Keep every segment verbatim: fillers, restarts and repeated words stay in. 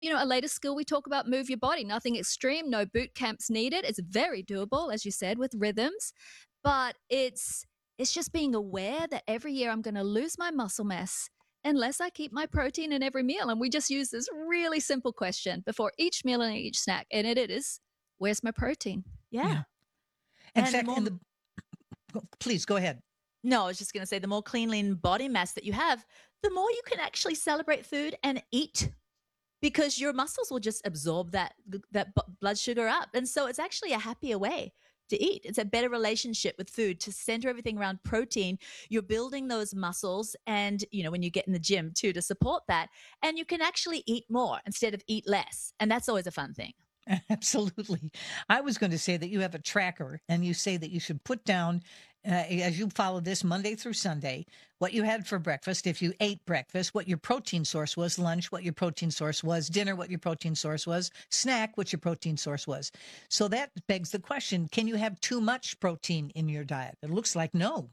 you know, a later skill we talk about, move your body. Nothing extreme, no boot camps needed. It's very doable, as you said, with rhythms. But it's it's just being aware that every year I'm going to lose my muscle mass unless I keep my protein in every meal. And we just use this really simple question before each meal and each snack. And it is, where's my protein? Yeah. Yeah. In And the fact, more in the go- please go ahead. No, I was just going to say the more clean, lean body mass that you have, the more you can actually celebrate food and eat because your muscles will just absorb that that b- blood sugar up. And so it's actually a happier way to eat. It's a better relationship with food to center everything around protein. You're building those muscles and, you know, when you get in the gym too to support that, and you can actually eat more instead of eat less. And that's always a fun thing. Absolutely. I was going to say that you have a tracker and you say that you should put down, uh, as you follow this Monday through Sunday, what you had for breakfast, if you ate breakfast, what your protein source was, lunch, what your protein source was, dinner, what your protein source was, snack, what your protein source was. So that begs the question, can you have too much protein in your diet? It looks like no.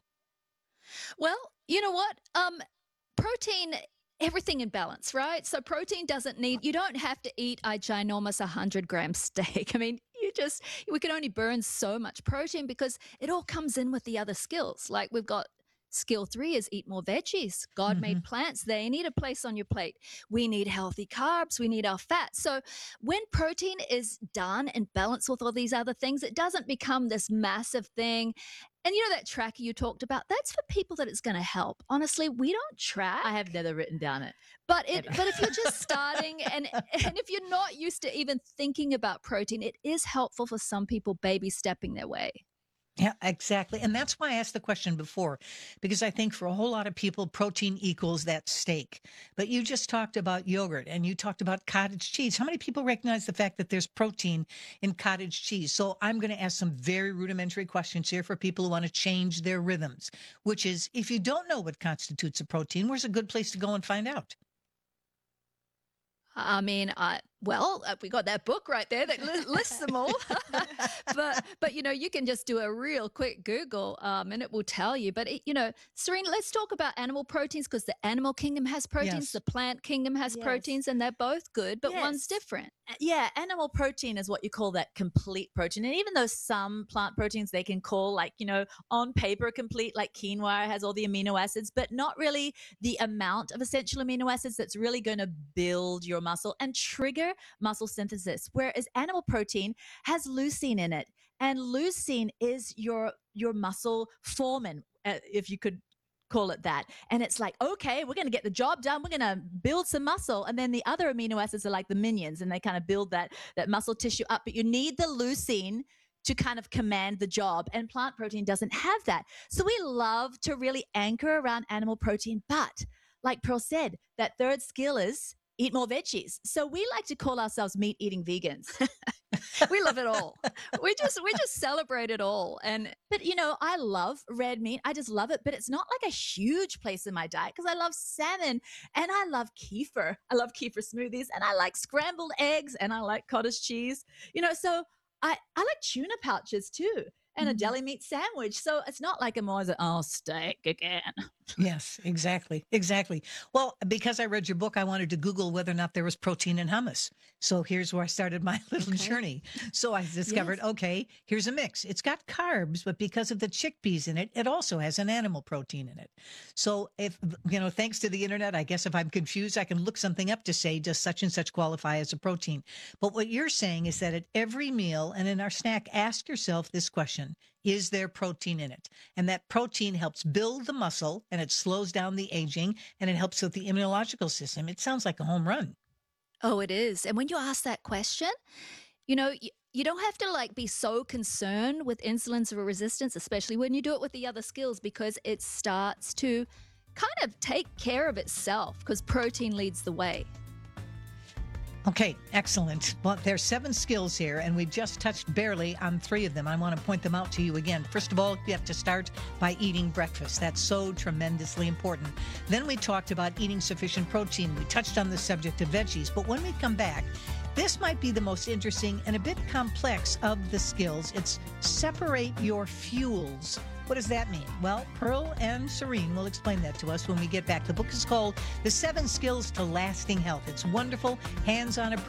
Well, you know what? Um, protein, everything in balance, right? So protein doesn't need, you don't have to eat a ginormous one hundred gram steak. I mean, you just, we can only burn so much protein because it all comes in with the other skills. Like we've got skill three is eat more veggies. God Hmm. made plants. They need a place on your plate. We need healthy carbs. We need our fat. So when protein is done and balanced with all these other things, it doesn't become this massive thing. And you know that tracker you talked about? That's for people that it's going to help. Honestly, we don't track. I have never written down it. But it Ever. but if you're just starting and and if you're not used to even thinking about protein, it is helpful for some people baby stepping their way. Yeah, exactly. And that's why I asked the question before, because I think for a whole lot of people, protein equals that steak. But you just talked about yogurt and you talked about cottage cheese. How many people recognize the fact that there's protein in cottage cheese? So I'm going to ask some very rudimentary questions here for people who want to change their rhythms, which is if you don't know what constitutes a protein, where's a good place to go and find out? I mean, I well, uh, we got that book right there that li- lists them all. but but you know, you can just do a real quick Google, um, and it will tell you. But it, you know, Serena, let's talk about animal proteins because the animal kingdom has proteins, Yes. the plant kingdom has Yes. proteins, and they're both good, but one's Yes. different. Uh, Yeah, animal protein is what you call that complete protein. And even though some plant proteins they can call like, you know, on paper complete, like quinoa has all the amino acids, but not really the amount of essential amino acids that's really going to build your muscle and trigger muscle synthesis. Whereas animal protein has leucine in it. And leucine is your your muscle foreman, uh, if you could call it that. And it's like, okay, we're going to get the job done. We're going to build some muscle. And then the other amino acids are like the minions and they kind of build that, that muscle tissue up. But you need the leucine to kind of command the job. And plant protein doesn't have that. So we love to really anchor around animal protein. But like Pearl said, that third skill is eat more veggies. So we like to call ourselves meat eating vegans. We love it all. We just we just celebrate it all. And But you know, I love red meat. I just love it, but it's not like a huge place in my diet because I love salmon and I love kefir. I love kefir smoothies and I like scrambled eggs and I like cottage cheese. You know, so I I like tuna pouches too and a Mhm. deli meat sandwich. So it's not like I'm always oh steak again. Yes, exactly. Exactly. Well, because I read your book, I wanted to Google whether or not there was protein in hummus. So here's where I started my little Okay. journey. So I discovered, Yes. okay, here's a mix. It's got carbs, but because of the chickpeas in it, it also has an animal protein in it. So if, you know, thanks to the internet, I guess if I'm confused, I can look something up to say, does such and such qualify as a protein? But what you're saying is that at every meal and in our snack, ask yourself this question. Is there protein in it? And that protein helps build the muscle and it slows down the aging and it helps with the immunological system. It sounds like a home run. oh, it is. And when you ask that question, you know, you, you don't have to like be so concerned with insulin resistance, especially when you do it with the other skills, because it starts to kind of take care of itself because protein leads the way. Okay, excellent. Well, there's seven skills here, and we've just touched barely on three of them. I want to point them out to you again. First of all, you have to start by eating breakfast. That's so tremendously important. Then we talked about eating sufficient protein. We touched on the subject of veggies. But when we come back, this might be the most interesting and a bit complex of the skills. It's separate your fuels What does that mean? Well, Pearl and Serene will explain that to us when we get back. The book is called The Seven Skills to Lasting Health. It's wonderful, hands-on approach